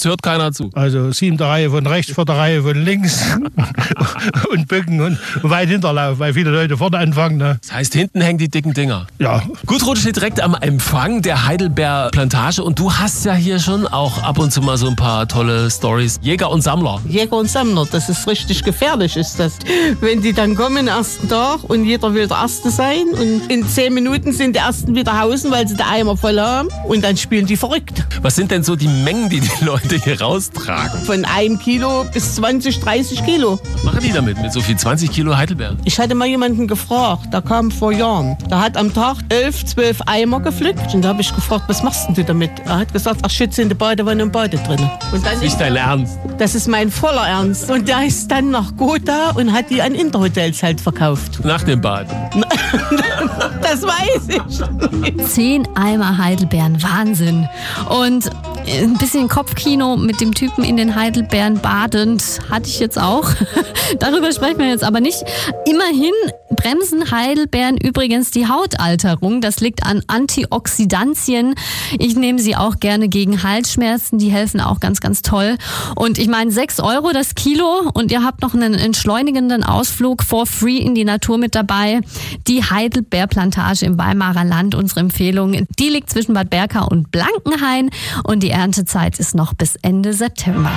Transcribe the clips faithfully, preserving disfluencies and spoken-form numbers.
hört keiner zu. Also siebte Reihe von rechts, vierte Reihe von links und Bücken und weit Hinterlauf, weil viele Leute vorne anfangen. Ne? Das heißt, hinten hängen die dicken Dinger. Ja. Gudrun steht direkt am Empfang der Heidelbeer-Plantage und du hast ja hier schon auch ab und zu mal so ein paar tolle Storys. Jäger und Sammler. Jäger und Sammler, das ist richtig gefährlich, ist das. Wenn die dann kommen den ersten Tag und jeder will der Erste sein und in zehn Minuten sind die Ersten wieder hausen, weil sie den Eimer voll haben und dann spielen die verrückt. Was sind denn so die Mengen, die die Leute hier raustragen? Von einem Kilo bis zwanzig, dreißig Kilo. Was machen die damit, mit so viel zwanzig Kilo Heidelbeeren? Ich hatte mal jemanden gefragt, der kam vor Jahren. Der hat am Tag elf, zwölf Eimer gepflückt und da habe ich gefragt, was machst denn du damit? Er hat gesagt, ach, schütze in der Badewanne und Bade drin. Und dann das ist nicht dein Ernst? Das ist mein voller Ernst. Und der ist dann nach Gotha und hat die an Interhotels halt verkauft. Nach dem Bad? Das weiß ich. Zehn Eimer Heidelbeeren, Wahnsinn. Und ein bisschen Kopfkino mit dem Typen in den Heidelbeeren badend hatte ich jetzt auch. Darüber sprechen wir jetzt aber nicht. Immerhin bremsen Heidelbeeren übrigens die Hautalterung. Das liegt an Antioxidantien. Ich nehme sie auch gerne gegen Halsschmerzen. Die helfen auch ganz, ganz toll. Und ich meine, sechs Euro das Kilo und ihr habt noch einen entschleunigenden Ausflug for free in die Natur mit dabei. Die Heidelbeerplantage im Weimarer Land, unsere Empfehlung. Die liegt zwischen Bad Berka und Blankenhain und die Erntezeit ist noch bis Ende September.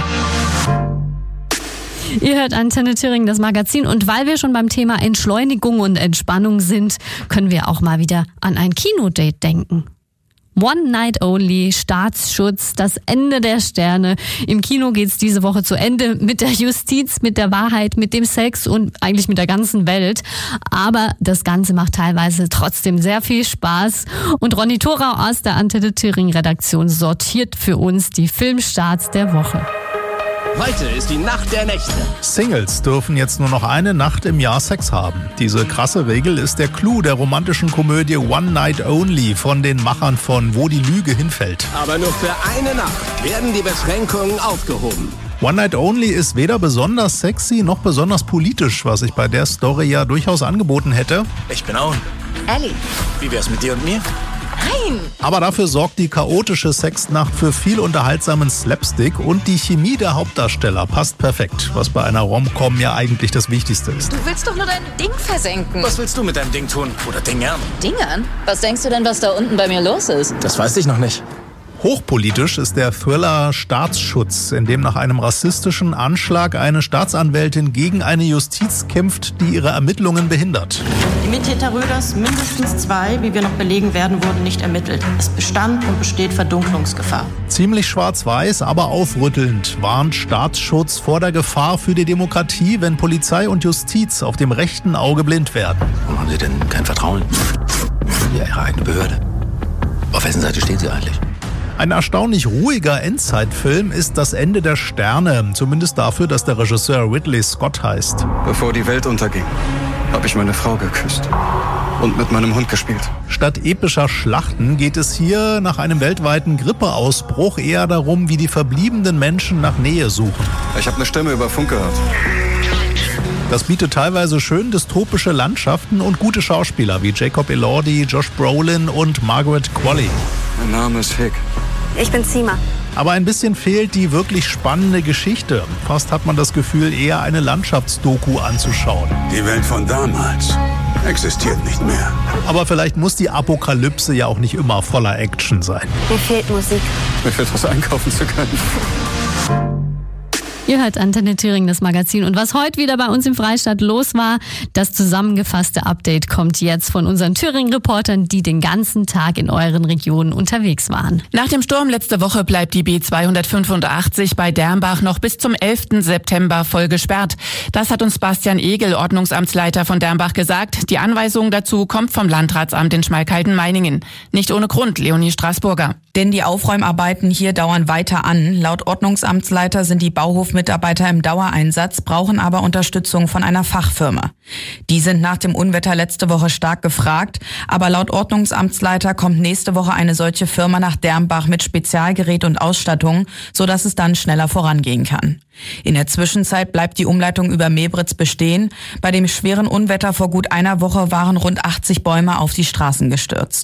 Ihr hört Antenne Thüringen, das Magazin. Und weil wir schon beim Thema Entschleunigung und Entspannung sind, können wir auch mal wieder an ein Kinodate denken. One Night Only, Staatsschutz, das Ende der Sterne. Im Kino geht's diese Woche zu Ende mit der Justiz, mit der Wahrheit, mit dem Sex und eigentlich mit der ganzen Welt. Aber das Ganze macht teilweise trotzdem sehr viel Spaß. Und Ronny Thorau aus der Antenne Thüringen Redaktion sortiert für uns die Filmstarts der Woche. Heute ist die Nacht der Nächte. Singles dürfen jetzt nur noch eine Nacht im Jahr Sex haben. Diese krasse Regel ist der Clou der romantischen Komödie One Night Only von den Machern von Wo die Lüge hinfällt. Aber nur für eine Nacht werden die Beschränkungen aufgehoben. One Night Only ist weder besonders sexy noch besonders politisch, was ich bei der Story ja durchaus angeboten hätte. Ich bin Owen. Ellie. Wie wär's mit dir und mir? Nein! Aber dafür sorgt die chaotische Sexnacht für viel unterhaltsamen Slapstick und die Chemie der Hauptdarsteller passt perfekt, was bei einer Rom-Com ja eigentlich das Wichtigste ist. Du willst doch nur dein Ding versenken. Was willst du mit deinem Ding tun? Oder Dingern? Dingern? Was denkst du denn, was da unten bei mir los ist? Das weiß ich noch nicht. Hochpolitisch ist der Thriller Staatsschutz, in dem nach einem rassistischen Anschlag eine Staatsanwältin gegen eine Justiz kämpft, die ihre Ermittlungen behindert. Die Mittäter Röders, mindestens zwei, wie wir noch belegen werden, wurden nicht ermittelt. Es bestand und besteht Verdunklungsgefahr. Ziemlich schwarz-weiß, aber aufrüttelnd warnt Staatsschutz vor der Gefahr für die Demokratie, wenn Polizei und Justiz auf dem rechten Auge blind werden. Warum haben Sie denn kein Vertrauen in Ihre eigene Behörde? Auf wessen Seite stehen Sie eigentlich? Ein erstaunlich ruhiger Endzeitfilm ist Das Ende der Sterne, zumindest dafür, dass der Regisseur Ridley Scott heißt. Bevor die Welt unterging, habe ich meine Frau geküsst und mit meinem Hund gespielt. Statt epischer Schlachten geht es hier nach einem weltweiten Grippeausbruch eher darum, wie die verbliebenen Menschen nach Nähe suchen. Ich habe eine Stimme über Funk gehört. Das bietet teilweise schön dystopische Landschaften und gute Schauspieler wie Jacob Elordi, Josh Brolin und Margaret Qualley. Mein Name ist Hick. Ich bin Sima. Aber ein bisschen fehlt die wirklich spannende Geschichte. Fast hat man das Gefühl, eher eine Landschaftsdoku anzuschauen. Die Welt von damals existiert nicht mehr. Aber vielleicht muss die Apokalypse ja auch nicht immer voller Action sein. Mir fehlt Musik. Mir fehlt was einkaufen zu können. Ihr hört Antenne Thüringen, das Magazin. Und was heute wieder bei uns im Freistaat los war, das zusammengefasste Update kommt jetzt von unseren Thüringen-Reportern, die den ganzen Tag in euren Regionen unterwegs waren. Nach dem Sturm letzte Woche bleibt die B zweihundertfünfundachtzig bei Dermbach noch bis zum elften September voll gesperrt. Das hat uns Bastian Egel, Ordnungsamtsleiter von Dermbach, gesagt. Die Anweisung dazu kommt vom Landratsamt in Schmalkalden-Meiningen. Nicht ohne Grund, Leonie Straßburger. Denn die Aufräumarbeiten hier dauern weiter an. Laut Ordnungsamtsleiter sind die Bauhofmitarbeiter im Dauereinsatz, brauchen aber Unterstützung von einer Fachfirma. Die sind nach dem Unwetter letzte Woche stark gefragt, aber laut Ordnungsamtsleiter kommt nächste Woche eine solche Firma nach Dermbach mit Spezialgerät und Ausstattung, sodass es dann schneller vorangehen kann. In der Zwischenzeit bleibt die Umleitung über Mebritz bestehen. Bei dem schweren Unwetter vor gut einer Woche waren rund achtzig Bäume auf die Straßen gestürzt.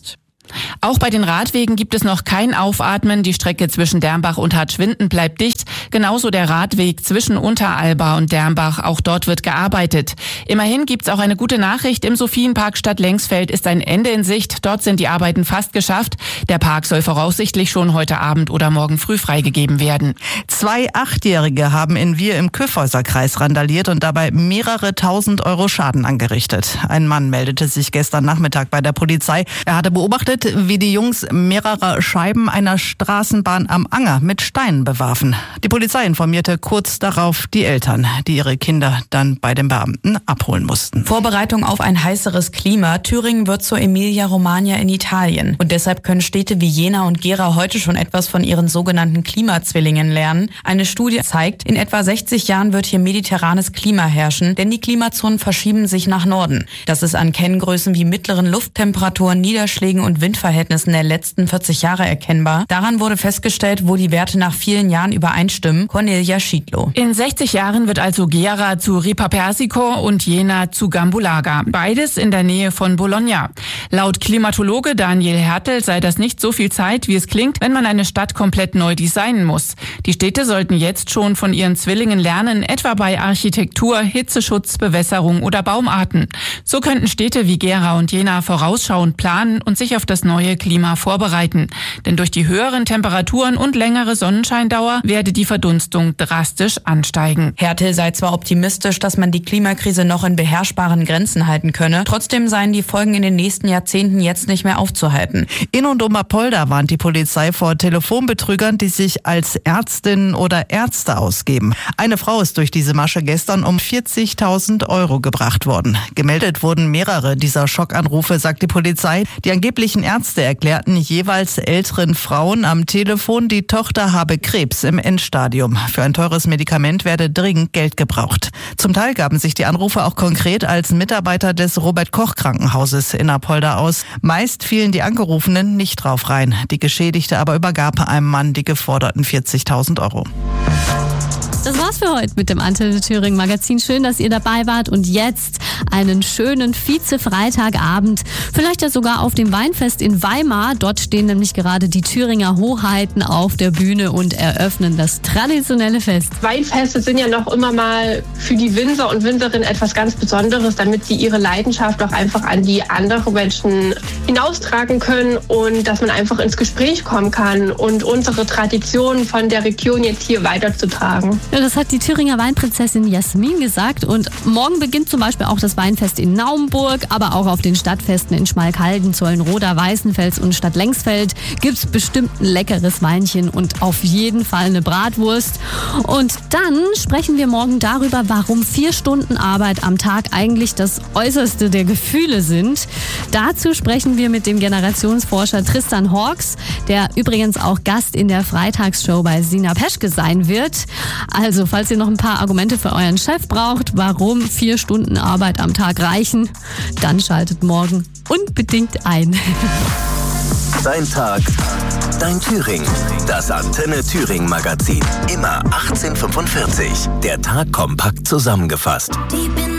Auch bei den Radwegen gibt es noch kein Aufatmen. Die Strecke zwischen Dermbach und Hartschwinden bleibt dicht. Genauso der Radweg zwischen Unteralba und Dermbach. Auch dort wird gearbeitet. Immerhin gibt's auch eine gute Nachricht. Im Sophienpark Stadt-Lengsfeld ist ein Ende in Sicht. Dort sind die Arbeiten fast geschafft. Der Park soll voraussichtlich schon heute Abend oder morgen früh freigegeben werden. Zwei Achtjährige haben in Wir im Kyffhäuserkreis randaliert und dabei mehrere tausend Euro Schaden angerichtet. Ein Mann meldete sich gestern Nachmittag bei der Polizei. Er hatte beobachtet, wie die Jungs mehrere Scheiben einer Straßenbahn am Anger mit Steinen bewarfen. Die Polizei informierte kurz darauf die Eltern, die ihre Kinder dann bei den Beamten abholen mussten. Vorbereitung auf ein heißeres Klima. Thüringen wird zur Emilia-Romagna in Italien. Und deshalb können Städte wie Jena und Gera heute schon etwas von ihren sogenannten Klimazwillingen lernen. Eine Studie zeigt, in etwa sechzig Jahren wird hier mediterranes Klima herrschen, denn die Klimazonen verschieben sich nach Norden. Das ist an Kenngrößen wie mittleren Lufttemperaturen, Niederschlägen und Windverhältnissen der letzten vierzig Jahre erkennbar. Daran wurde festgestellt, wo die Werte nach vielen Jahren übereinstimmen. Cornelia Schiedlow. In sechzig Jahren wird also Gera zu Ripa Persico und Jena zu Gambulaga. Beides in der Nähe von Bologna. Laut Klimatologe Daniel Hertel sei das nicht so viel Zeit, wie es klingt, wenn man eine Stadt komplett neu designen muss. Die Städte sollten jetzt schon von ihren Zwillingen lernen, etwa bei Architektur, Hitzeschutz, Bewässerung oder Baumarten. So könnten Städte wie Gera und Jena vorausschauend planen und sich auf das neue Klima vorbereiten. Denn durch die höheren Temperaturen und längere Sonnenscheindauer werde die Verdunstung drastisch ansteigen. Hertel sei zwar optimistisch, dass man die Klimakrise noch in beherrschbaren Grenzen halten könne, trotzdem seien die Folgen in den nächsten Jahrzehnten jetzt nicht mehr aufzuhalten. In und um Apolda warnt die Polizei vor Telefonbetrügern, die sich als Ärztinnen oder Ärzte ausgeben. Eine Frau ist durch diese Masche gestern um vierzigtausend Euro gebracht worden. Gemeldet wurden mehrere dieser Schockanrufe, sagt die Polizei. Die angeblichen Ärzte erklärten jeweils älteren Frauen am Telefon, die Tochter habe Krebs im Endstadium. Für ein teures Medikament werde dringend Geld gebraucht. Zum Teil gaben sich die Anrufe auch konkret als Mitarbeiter des Robert-Koch-Krankenhauses in Apolda aus. Meist fielen die Angerufenen nicht drauf rein. Die Geschädigte aber übergab einem Mann die geforderten vierzigtausend Euro. Das war's für heute mit dem Antenne Thüringen Magazin. Schön, dass ihr dabei wart und jetzt einen schönen Vize-Freitagabend. Vielleicht ja sogar auf dem Weinfest in Weimar. Dort stehen nämlich gerade die Thüringer Hoheiten auf der Bühne und eröffnen das traditionelle Fest. Weinfeste sind ja noch immer mal für die Winzer und Winzerinnen etwas ganz Besonderes, damit sie ihre Leidenschaft auch einfach an die anderen Menschen hinaustragen können und dass man einfach ins Gespräch kommen kann und unsere Traditionen von der Region jetzt hier weiterzutragen. Ja, das hat die Thüringer Weinprinzessin Jasmin gesagt. Und morgen beginnt zum Beispiel auch das Weinfest in Naumburg, aber auch auf den Stadtfesten in Schmalkalden, Zollenroda, Weißenfels und Stadt-Lengsfeld gibt's bestimmt ein leckeres Weinchen und auf jeden Fall eine Bratwurst. Und dann sprechen wir morgen darüber, warum vier Stunden Arbeit am Tag eigentlich das Äußerste der Gefühle sind. Dazu sprechen wir mit dem Generationsforscher Tristan Hawks, der übrigens auch Gast in der Freitagsshow bei Sina Peschke sein wird. Also, falls ihr noch ein paar Argumente für euren Chef braucht, warum vier Stunden Arbeit am Tag reichen, dann schaltet morgen unbedingt ein. Dein Tag, dein Thüringen. Das Antenne Thüringen Magazin. Immer achtzehn Uhr fünfundvierzig. Der Tag kompakt zusammengefasst.